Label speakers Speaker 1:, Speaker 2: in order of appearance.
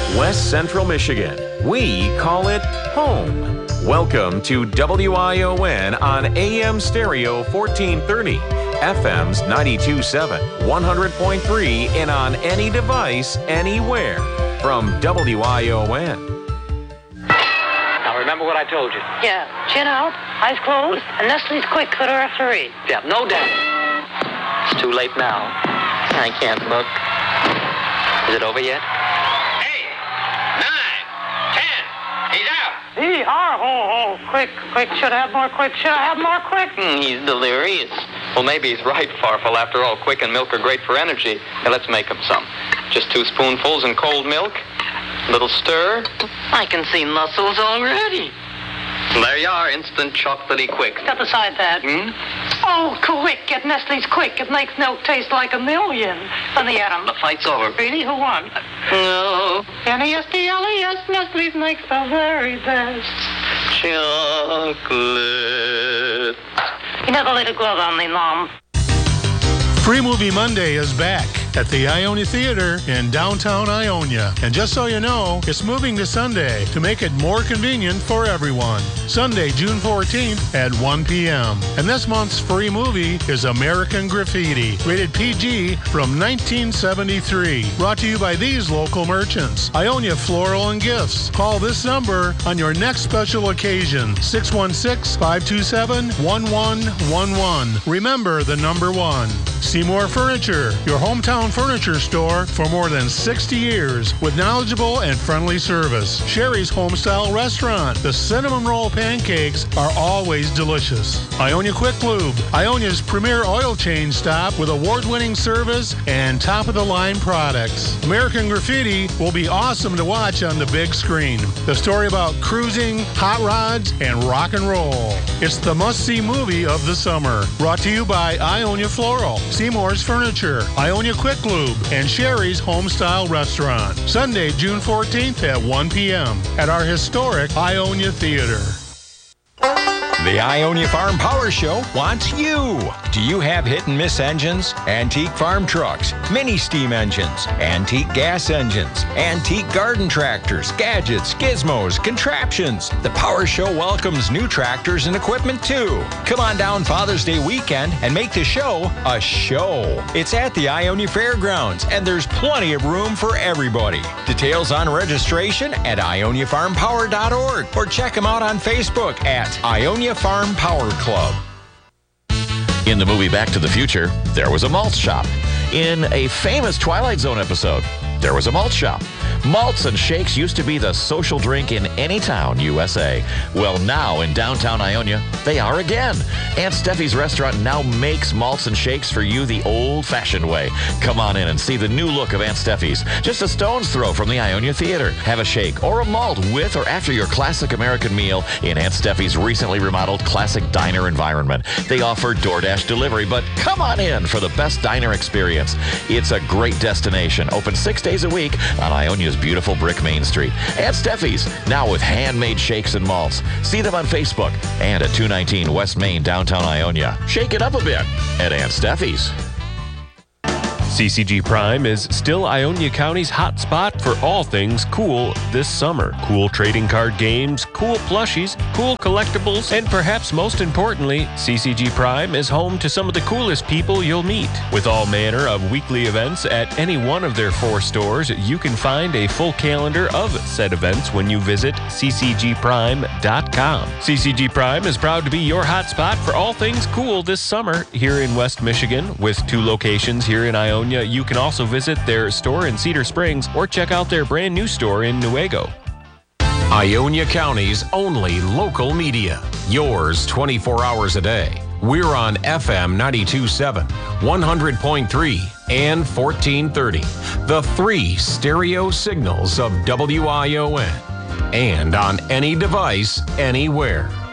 Speaker 1: West Central Michigan. We call it home. Welcome to WION on AM stereo 1430, FM's 92.7, 100.3, and on any device, anywhere. From WION.
Speaker 2: Now remember what I told you.
Speaker 3: Yeah, chin out, eyes closed, and Nestle's Quick for the referee.
Speaker 2: Yeah, no doubt. It's too late now. I can't look. Is it over yet?
Speaker 3: 8, 9, 10. He's out. Ho, quick. Should I have more quick?
Speaker 2: He's delirious. Well, maybe he's right, Farfel. After all, Quick and milk are great for energy. Now, let's make him some. Just 2 spoonfuls in cold milk. A little stir.
Speaker 3: I can see muscles already.
Speaker 2: There you are, instant chocolatey Quick.
Speaker 3: Step aside, Dad. Oh, Quick. Get Nestle's Quick. It makes milk taste like a million. And the Adam.
Speaker 2: The fight's over.
Speaker 3: Really? Who won?
Speaker 2: No.
Speaker 3: Nestle's. Nestle's makes the very best.
Speaker 2: Chocolate.
Speaker 3: You never laid a glove on me, Mom.
Speaker 4: Free Movie Monday is back at the Ionia Theater in downtown Ionia. And just so you know, it's moving to Sunday to make it more convenient for everyone. Sunday, June 14th at 1 p.m. And this month's free movie is American Graffiti, rated PG from 1973. Brought to you by these local merchants, Ionia Floral and Gifts. Call this number on your next special occasion, 616-527-1111. Remember the number 1. Seymour Furniture, your hometown furniture store for more than 60 years with knowledgeable and friendly service. Sherry's Homestyle Restaurant. The cinnamon roll pancakes are always delicious. Ionia Quick Lube, Ionia's premier oil change stop with award-winning service and top-of-the-line products. American Graffiti will be awesome to watch on the big screen. The story about cruising, hot rods, and rock and roll. It's the must-see movie of the summer. Brought to you by Ionia Floral, Seymour's Furniture, Ionia Quick Lube, and Sherry's Homestyle Restaurant. Sunday, June 14th at 1 p.m. at our historic Ionia Theater.
Speaker 5: The Ionia Farm Power Show wants you. Do you have hit-and-miss engines, antique farm trucks, mini-steam engines, antique gas engines, antique garden tractors, gadgets, gizmos, contraptions? The Power Show welcomes new tractors and equipment, too. Come on down Father's Day weekend and make the show a show. It's at the Ionia Fairgrounds, and there's plenty of room for everybody. Details on registration at ioniafarmpower.org or check them out on Facebook at Ionia Farm Power Club.
Speaker 1: In the movie Back to the Future, there was a malt shop. In a famous Twilight Zone episode, there was a malt shop. Malts and shakes used to be the social drink in any town, USA. Well, now in downtown Ionia, they are again. Aunt Steffi's restaurant now makes malts and shakes for you the old-fashioned way. Come on in and see the new look of Aunt Steffi's. Just a stone's throw from the Ionia Theater. Have a shake or a malt with or after your classic American meal in Aunt Steffi's recently remodeled classic diner environment. They offer DoorDash delivery, but come on in for the best diner experience. It's a great destination, open 6 days a week on Ionia's beautiful brick Main Street. Aunt Steffi's, now with handmade shakes and malts. See them on Facebook and at 219 West Main, downtown Ionia. Shake it up a bit at Aunt Steffi's.
Speaker 6: CCG Prime is still Ionia County's hot spot for all things cool this summer. Cool trading card games, cool plushies, cool collectibles, and perhaps most importantly, CCG Prime is home to some of the coolest people you'll meet. With all manner of weekly events at any one of their 4 stores, you can find a full calendar of said events when you visit ccgprime.com. CCG Prime is proud to be your hot spot for all things cool this summer here in West Michigan. With 2 locations here in Ionia, you can also visit their store in Cedar Springs or check out their brand new store in Newaygo.
Speaker 7: Ionia County's only local media. Yours 24 hours a day. We're on FM 92.7, 100.3, and 1430. The 3 stereo signals of WION. And on any device, anywhere.